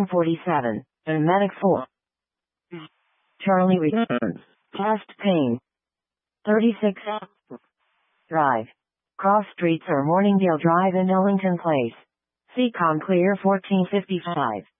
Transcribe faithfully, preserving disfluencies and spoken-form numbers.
one forty-seven, and Medic four. Charlie returns. Chest pain. thirty-six Drive. Cross streets or Morningdale Drive in Ellington Place. Seacom clear fourteen fifty-five.